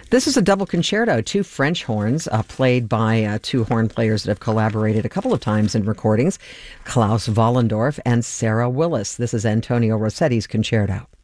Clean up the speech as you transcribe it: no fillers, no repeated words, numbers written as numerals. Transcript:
This is a double concerto, two French horns played by two horn players that have collaborated a couple of times in recordings, Klaus Vollendorf and Sarah Willis. This is Antonio Rossetti's concerto.